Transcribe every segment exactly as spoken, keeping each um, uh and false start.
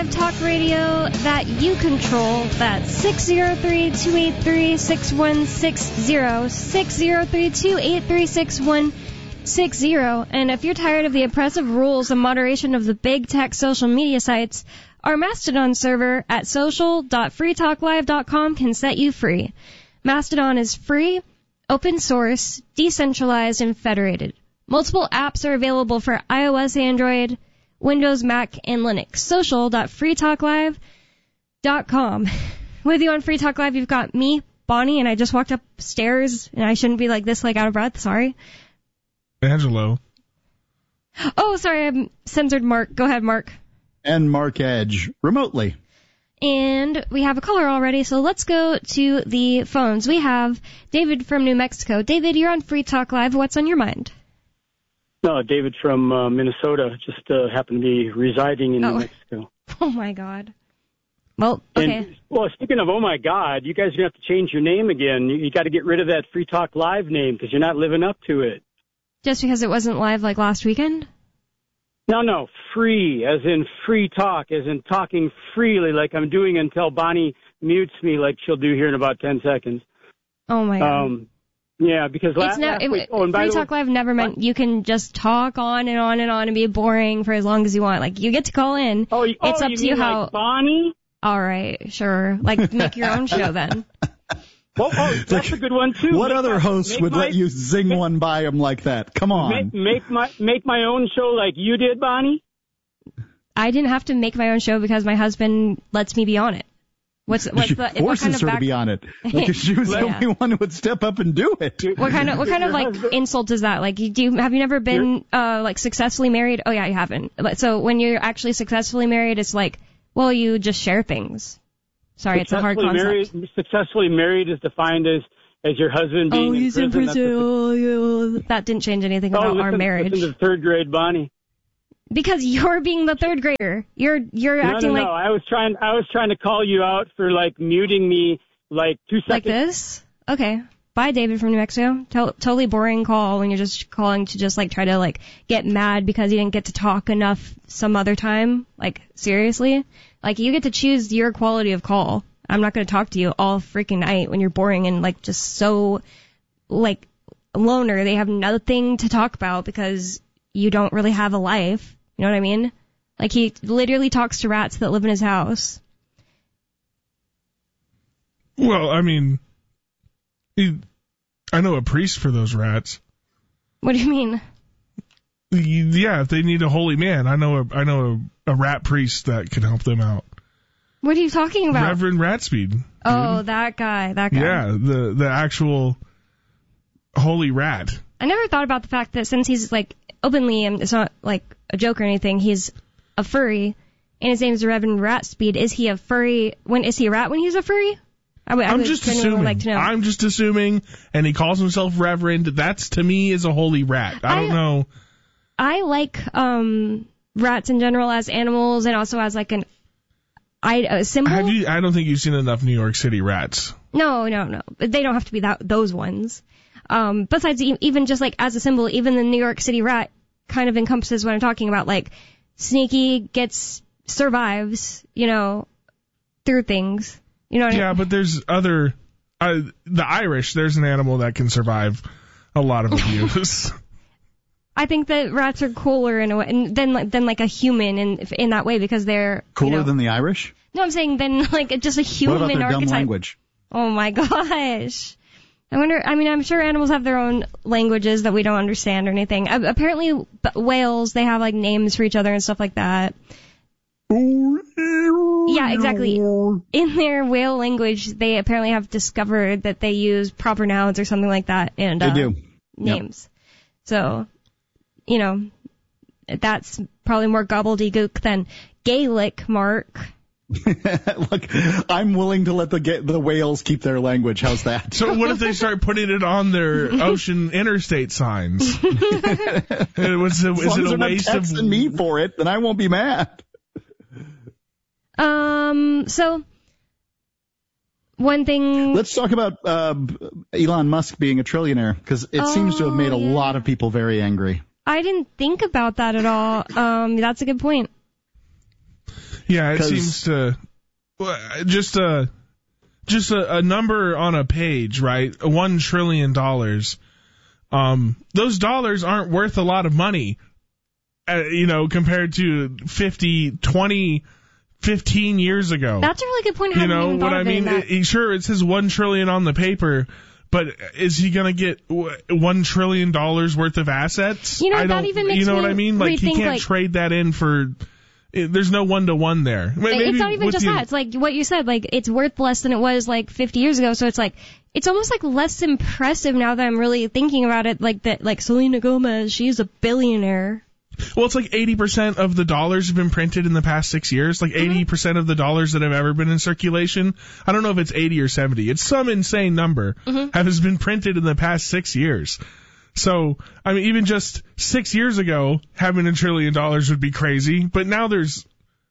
Talk radio that you control. That's six oh three, two eight three, six one six zero, six oh three, two eight three, six one six zero. And if you're tired of the oppressive rules and moderation of the big tech social media sites, our Mastodon server at social dot free talk live dot com can set you free. Mastodon is free, open source, decentralized, and federated. Multiple apps are available for iOS, Android, Windows, Mac, and Linux. social dot free talk live dot com. With you on Free Talk Live, you've got me, Bonnie, and I just walked upstairs, and I shouldn't be like this, like out of breath. Sorry. Angelo. Oh, sorry, I censored Mark. Go ahead, Mark. And Mark Edge, remotely. And we have a caller already, so let's go to the phones. We have David from New Mexico. David, you're on Free Talk Live. What's on your mind? No, David from uh, Minnesota. Just uh, happened to be residing in oh. New Mexico. Oh, my God. Well, okay. And, well, speaking of, oh, my God, you guys are going to have to change your name again. You, you got to get rid of that Free Talk Live name because you're not living up to it. Just because it wasn't live like last weekend? No, no, free, as in free talk, as in talking freely like I'm doing until Bonnie mutes me like she'll do here in about ten seconds. Oh, my God. Um, yeah, because last, no, last it, week... Oh, and Free by Talk way, Live never meant you can just talk on and on and on and be boring for as long as you want. Like, you get to call in. Oh, it's oh, up you to you mean how... like Bonnie? All right, sure. Like, make your own show then. Well, oh, that's a good one, too. What make other my, host would my, let you zing make, one by him like that? Come on. Make, make my make my own show like you did, Bonnie? I didn't have to make my own show because my husband lets me be on it. What's, what's she the, forces what kind of her back... to be on it because she was the yeah. only one who would step up and do it. What kind of what kind of like insult is that? Like, you do have you never been uh like successfully married? Oh yeah, you haven't. So when you're actually successfully married, it's like, well, you just share things. Sorry, it's a hard concept. Married, successfully married is defined as as your husband being oh, he's in prison. In prison. Oh, yeah. That didn't change anything oh, about listen, our marriage. Listen to third grade Bonnie. Because you're being the third grader. You're you're no, acting no, no. like I was trying I was trying to call you out for like muting me like two seconds. Like this? Okay. Bye, David from New Mexico. To- totally boring call when you're just calling to just like try to like get mad because you didn't get to talk enough some other time. Like, seriously? Like, you get to choose your quality of call. I'm not going to talk to you all freaking night when you're boring and like just so like loner. They have nothing to talk about because you don't really have a life. You know what I mean? Like, he literally talks to rats that live in his house. Well, I mean, he, I know a priest for those rats. What do you mean? Yeah, if they need a holy man, I know a, I know a, a rat priest that can help them out. What are you talking about? Reverend Ratspeed. Dude. Oh, that guy, that guy. Yeah, the the actual holy rat. I never thought about the fact that since he's like openly, and it's not like a joke or anything, he's a furry, and his name's Reverend Ratspeed. Is he a furry? When is he a rat when he's a furry? I would, I I'm would just genuinely assuming. Like to know. I'm just assuming, and he calls himself Reverend. That's to me is a holy rat. I don't I, know. I like um rats in general as animals, and also as like an I a symbol. Have you? I don't think you've seen enough New York City rats. No, no, no. They don't have to be that those ones. Um, besides, even just like as a symbol, even the New York City rat kind of encompasses what I'm talking about. Like, sneaky, gets, survives, you know, through things. You know what yeah, I mean? but there's other, uh, the Irish, there's an animal that can survive a lot of abuse. I think that rats are cooler in a way, and than, than like a human in in that way because they're cooler you know, than the Irish? No, I'm saying than like just a human archetype. What about their archetype. dumb language? Oh my gosh. I wonder, I mean, I'm sure animals have their own languages that we don't understand or anything. Uh, apparently, b- whales, they have, like, names for each other and stuff like that. Yeah, exactly. In their whale language, they apparently have discovered that they use proper nouns or something like that and uh, they do. names. Yep. So, you know, that's probably more gobbledygook than Gaelic, Mark. Look, I'm willing to let the ga- the whales keep their language. How's that? So what if they start putting it on their ocean interstate signs? it was a, as is long it as a they're waste not of texting me for it? Then I won't be mad. Um. So one thing. Let's talk about uh, Elon Musk being a trillionaire because it oh, seems to have made a yeah. lot of people very angry. I didn't think about that at all. Um. That's a good point. Yeah, it seems to just a just a, a number on a page, right? One trillion dollars. Um, those dollars aren't worth a lot of money, uh, you know, compared to fifty, twenty, fifteen years ago. That's a really good point. I you know even what I mean? It, it, sure, it says one trillion on the paper. But is he going to get one trillion dollars worth of assets? You know, I that even makes You know me what I mean? Like, he can't like, trade that in for... It, there's no one-to-one there. Maybe it's not even just the, that. It's like what you said. Like, it's worth less than it was, like, fifty years ago. So it's like... It's almost, like, less impressive now that I'm really thinking about it. Like, that, like, Selena Gomez, she's a billionaire. Well, it's like eighty percent of the dollars have been printed in the past six years. Like eighty percent of the dollars that have ever been in circulation. I don't know if it's eighty or seventy. It's some insane number mm-hmm. has been printed in the past six years. So, I mean, even just six years ago, having a trillion dollars would be crazy. But now there's,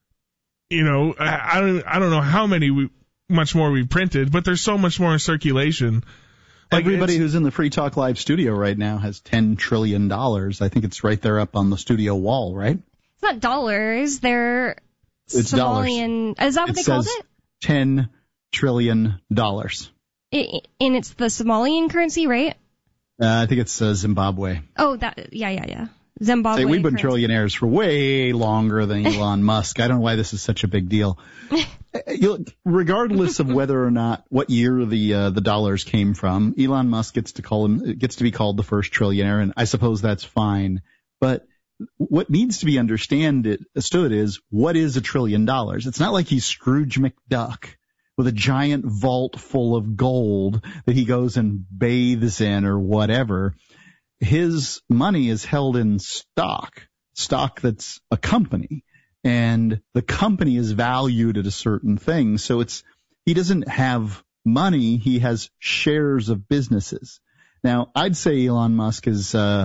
you know, I, I don't, I don't know how many we, much more we've printed, but there's so much more in circulation. Like Everybody who's in the Free Talk Live studio right now has ten trillion dollars. I think it's right there up on the studio wall, right? It's not dollars. They're it's Somalian. Dollars. Is that what it they called it? ten trillion dollars. It, and it's the Somalian currency, right? Uh, I think it's uh, Zimbabwe. Oh, that yeah, yeah, yeah. Zimbabwe. Say, we've been currency. trillionaires for way longer than Elon Musk. I don't know why this is such a big deal. You, regardless of whether or not what year the uh, the dollars came from, Elon Musk gets to call him gets to be called the first trillionaire, and I suppose that's fine. But what needs to be understand it, understood is what is a trillion dollars? It's not like he's Scrooge McDuck with a giant vault full of gold that he goes and bathes in or whatever. His money is held in stock, stock that's a company. And the company is valued at a certain thing. So it's, he doesn't have money. He has shares of businesses. Now, I'd say Elon Musk is, uh,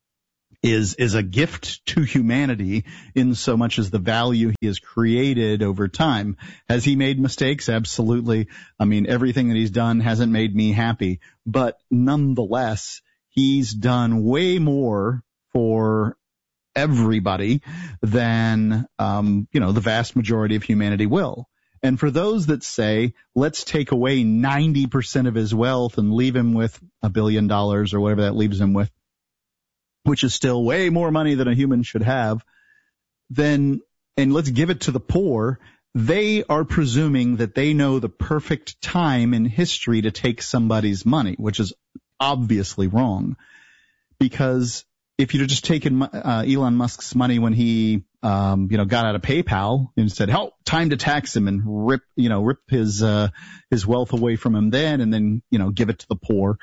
is, is a gift to humanity in so much as the value he has created over time. Has he made mistakes? Absolutely. I mean, everything that he's done hasn't made me happy, but nonetheless, he's done way more for everybody than, um, you know, the vast majority of humanity will. And for those that say, let's take away ninety percent of his wealth and leave him with a billion dollars or whatever that leaves him with, which is still way more money than a human should have, then, and let's give it to the poor, they are presuming that they know the perfect time in history to take somebody's money, which is obviously wrong. Because if you'd have just taken uh, Elon Musk's money when he, um, you know, got out of PayPal and said, "Oh, time to tax him and rip, you know, rip his uh, his wealth away from him," then and then, you know, give it to the poor,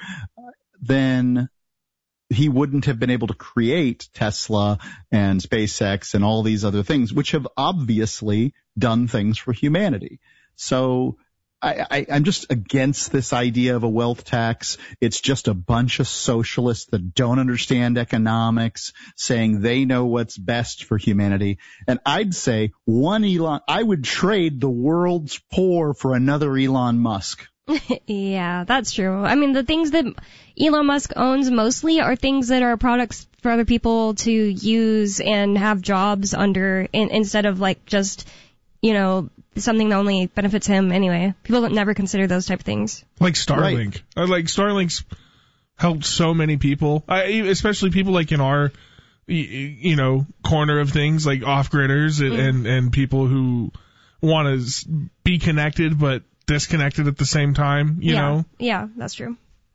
then he wouldn't have been able to create Tesla and SpaceX and all these other things, which have obviously done things for humanity. So I, I, I'm just against this idea of a wealth tax. It's just a bunch of socialists that don't understand economics saying they know what's best for humanity. And I'd say one Elon, I would trade the world's poor for another Elon Musk. Yeah, that's true. I mean, the things that Elon Musk owns mostly are things that are products for other people to use and have jobs under in, instead of like just, you know, something that only benefits him anyway. People don't never consider those type of things. Like Starlink. Right. Like Starlink's helped so many people, I, especially people like in our, you know, corner of things, like off-gridders and, mm. and, and people who want to be connected but disconnected at the same time, you yeah. know? Yeah, that's true.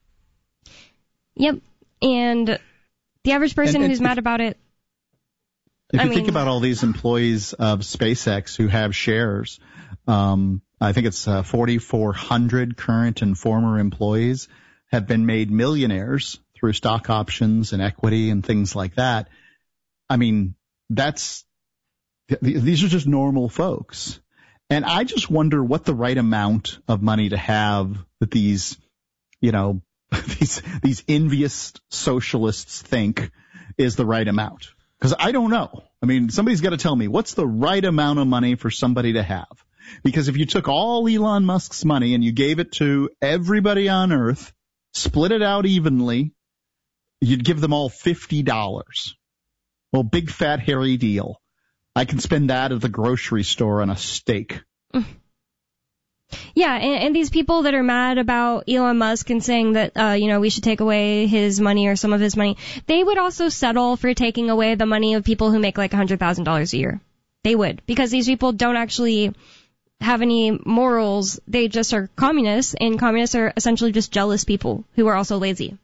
Yep. And the average person and, and who's if, mad about it, If I you mean, think about all these employees of SpaceX who have shares, um, I think it's uh, forty-four hundred current and former employees have been made millionaires through stock options and equity and things like that. I mean, that's th- these are just normal folks. And I just wonder what the right amount of money to have that these, you know, these these envious socialists think is the right amount. Because I don't know. I mean, somebody's got to tell me what's the right amount of money for somebody to have. Because if you took all Elon Musk's money and you gave it to everybody on Earth, split it out evenly, you'd give them all fifty dollars. Well, big fat hairy deal. I can spend that at the grocery store on a steak. Yeah, and, and these people that are mad about Elon Musk and saying that, uh, you know, we should take away his money or some of his money, they would also settle for taking away the money of people who make like one hundred thousand dollars a year. They would, because these people don't actually have any morals. They just are communists, and communists are essentially just jealous people who are also lazy.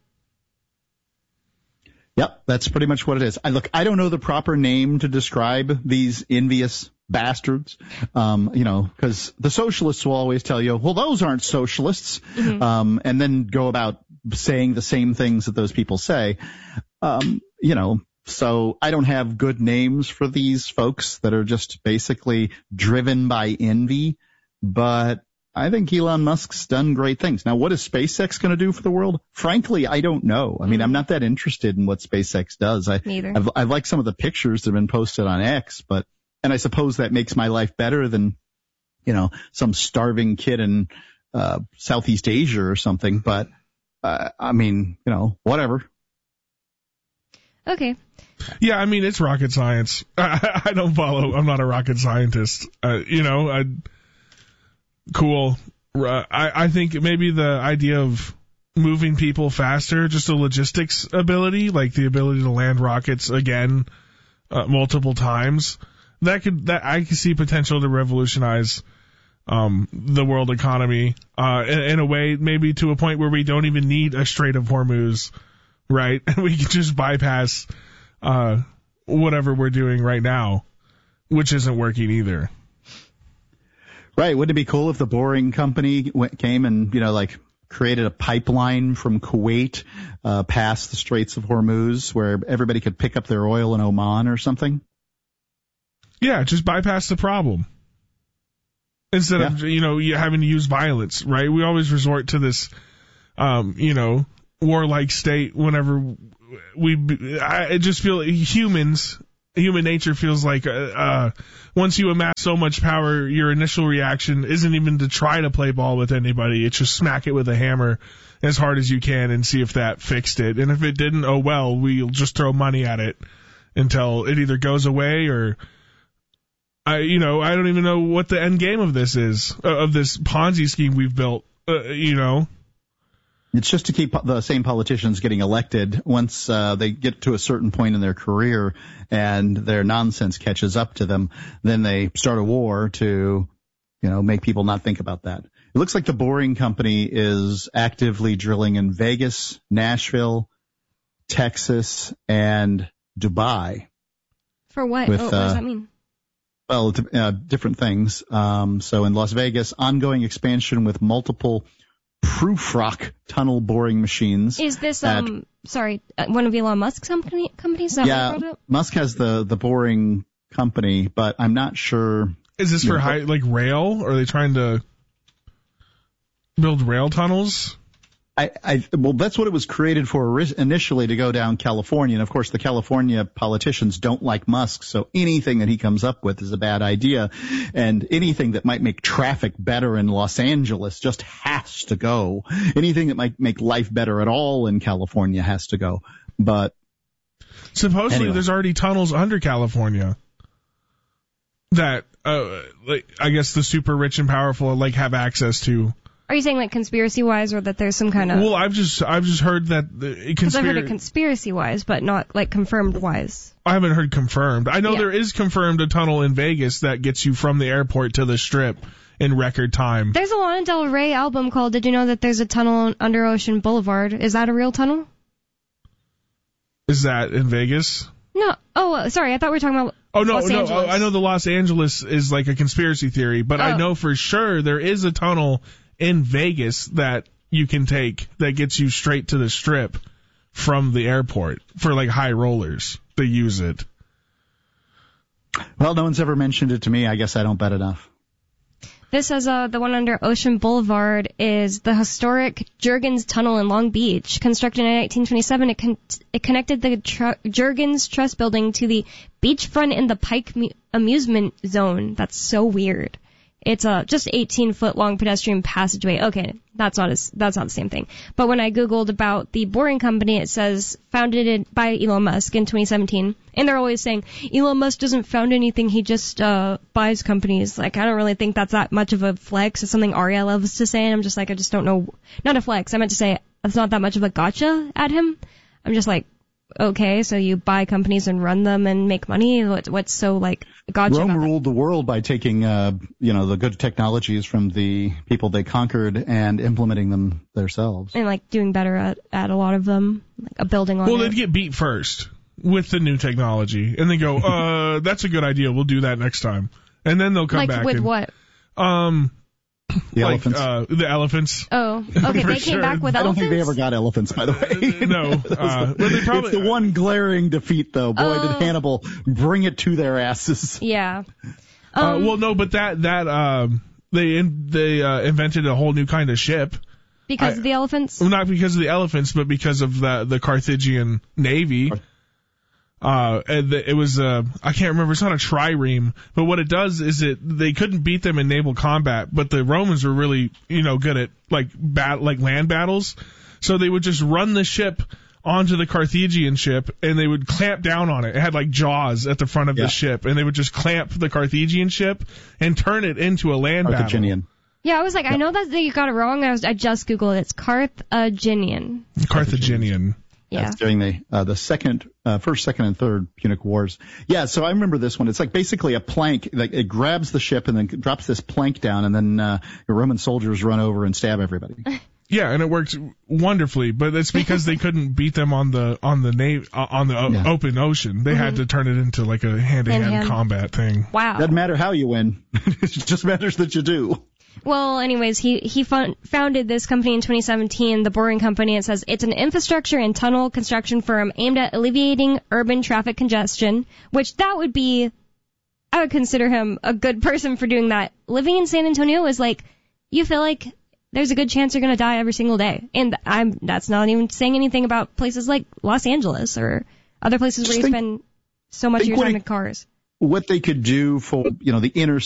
Yep, that's pretty much what it is. I look, I don't know the proper name to describe these envious bastards, um, you know, because the socialists will always tell you, well, those aren't socialists, mm-hmm. um, and then go about saying the same things that those people say, um, you know. So I don't have good names for these folks that are just basically driven by envy, but I think Elon Musk's done great things. Now, what is SpaceX going to do for the world? Frankly, I don't know. I mean, mm-hmm. I'm not that interested in what SpaceX does. I, Neither. I've, I like some of the pictures that have been posted on X, but, and I suppose that makes my life better than, you know, some starving kid in, uh, Southeast Asia or something. But, uh, I mean, you know, whatever. Okay. Yeah, I mean, it's rocket science. I, I don't follow. I'm not a rocket scientist. Uh, you know, I, cool. Uh, I, I think maybe the idea of moving people faster, just a logistics ability, like the ability to land rockets again uh, multiple times, that could that I could see potential to revolutionize um, the world economy uh, in, in a way, maybe to a point where we don't even need a Strait of Hormuz, right? And we can just bypass uh, whatever we're doing right now, which isn't working either. Right. Wouldn't it be cool if the Boring Company went, came and, you know, like created a pipeline from Kuwait uh, past the Straits of Hormuz where everybody could pick up their oil in Oman or something? Yeah, just bypass the problem. Instead yeah. of, you know, you having to use violence, right? We always resort to this, um, you know, warlike state whenever we, I just feel humans, human nature feels like, uh, uh, once you amass so much power, your initial reaction isn't even to try to play ball with anybody. It's just smack it with a hammer as hard as you can and see if that fixed it. And if it didn't, oh well, we'll just throw money at it until it either goes away or, I, you know, I don't even know what the end game of this is, uh, of this Ponzi scheme we've built, uh, you know. It's just to keep the same politicians getting elected once uh, they get to a certain point in their career and their nonsense catches up to them. Then they start a war to, you know, make people not think about that. It looks like the Boring Company is actively drilling in Vegas, Nashville, Texas, and Dubai. For what? With, oh, what does that mean? Uh, well, uh, different things. Um, so in Las Vegas, ongoing expansion with multiple Prufrock tunnel boring machines. Is this, um, at, sorry, uh, one of Elon Musk's company, companies? Is that yeah, what you brought up? Musk has the, the Boring Company, but I'm not sure. Is this for know, high, like rail? Or are they trying to build rail tunnels? I, I, well, that's what it was created for initially, to go down California. And of course, the California politicians don't like Musk, so anything that he comes up with is a bad idea. And anything that might make traffic better in Los Angeles just has to go. Anything that might make life better at all in California has to go. But supposedly anyway. There's already tunnels under California that, uh, like, I guess the super rich and powerful like have access to. Are you saying like conspiracy-wise, or that there's some kind of? Well, I've just I've just heard that the Because I've heard it conspiracy-wise, but not like confirmed-wise. I haven't heard confirmed. I know yeah. there is confirmed a tunnel in Vegas that gets you from the airport to the Strip in record time. There's a Lana Del Rey album called "Did You Know That There's a Tunnel Under Ocean Boulevard?" Is that a real tunnel? Is that in Vegas? No. Oh, sorry. I thought we were talking about. Oh no, Los no. Angeles. I know the Los Angeles is like a conspiracy theory, but oh. I know for sure there is a tunnel in Vegas that you can take that gets you straight to the Strip from the airport for like high rollers. They use it. Well, no one's ever mentioned it to me. I guess I don't bet enough. This says uh, the one under Ocean Boulevard is the historic Jurgens Tunnel in Long Beach. Constructed in nineteen twenty-seven, it, con- it connected the tr- Jurgens Trust Building to the beachfront in the Pike mu- Amusement Zone. That's so weird. It's a just eighteen foot long pedestrian passageway. Okay, that's not as, that's not the same thing. But when I Googled about the Boring Company, it says founded by Elon Musk in twenty seventeen. And they're always saying, Elon Musk doesn't found anything, he just uh buys companies. Like, I don't really think that's that much of a flex. It's something Arya loves to say, and I'm just like, I just don't know. Not a flex, I meant to say it's not that much of a gotcha at him. I'm just like, okay, so you buy companies and run them and make money? What's, what's so, like, gotcha Rome about that? ruled the world by taking, uh, you know, the good technologies from the people they conquered and implementing them themselves. And, like, doing better at, at a lot of them, like a building on Well, it. they'd get beat first with the new technology, and they go, uh, that's a good idea, we'll do that next time. And then they'll come like, back. with and, what? Um, The like, elephants. Uh, the elephants. Oh, okay, For they sure. came back with I don't elephants? think they ever got elephants, by the way. No. Uh, well, they probably, it's the one glaring defeat, though. Boy, Oh. did Hannibal bring it to their asses. Yeah. uh, Um, well, no, but that, that, um, they, in, they, uh, invented a whole new kind of ship. because I- of the elephants? Well, not because of the elephants, but because of the, the Carthaginian navy. Uh, and the, it was, uh, I can't remember, it's not a trireme, but what it does is it, they couldn't beat them in naval combat, but the Romans were really, you know, good at, like, bat, like land battles. So they would just run the ship onto the Carthaginian ship, and they would clamp down on it. It had, like, jaws at the front of Yeah. the ship, and they would just clamp the Carthaginian ship and turn it into a land battle. Carthaginian. Yeah, I was like, I know that you got it wrong. I was, I just Googled it. It's Carthaginian. Carthaginian. Yeah. That's during the uh, the second, uh, first, second, and third Punic Wars. Yeah, so I remember this one. It's like basically a plank. Like it grabs the ship and then drops this plank down, and then uh, the Roman soldiers run over and stab everybody. Yeah, and it worked wonderfully, but it's because they couldn't beat them on the on the na- uh, on the o- Yeah. open ocean. They had to turn it into like a hand-to-hand Hand-to-hand. combat thing. Wow. Doesn't matter how you win; it just matters that you do. Well, anyways, he he fun, founded this company in twenty seventeen, the Boring Company. It says it's an infrastructure and tunnel construction firm aimed at alleviating urban traffic congestion, which that would be, I would consider him a good person for doing that. Living in San Antonio is like, you feel like there's a good chance you're going to die every single day. And I'm that's not even saying anything about places like Los Angeles or other places where Just you think- spend so much of think your what time he- in cars. What they could do for, you know, the inner